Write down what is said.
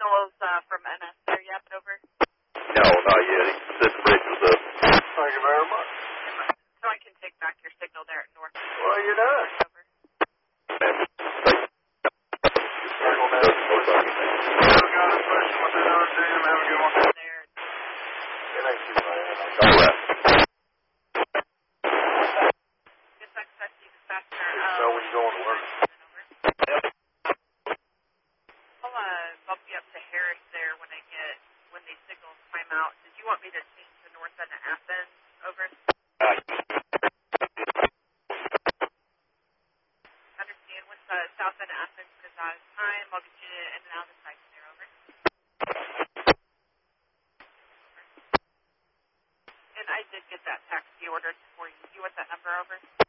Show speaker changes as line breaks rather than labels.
signals from NS there yet, over?
No, not yet. He said the bridge was up.
Thank you very much.
So I can take back your signal there at North.
Well, you done.
Over. There.
It ain't too bad.
All right.
Guess I expect you dispatcher.
Just know when you're going to work.
I'll bump you up to Harris there when these signals time out. Did you want me to change the north end of Athens? Over. Understand with the south end of Athens is out of time. I'll get you in and out of the site there. Over. And I did get that taxi ordered for you. You want that number? Over.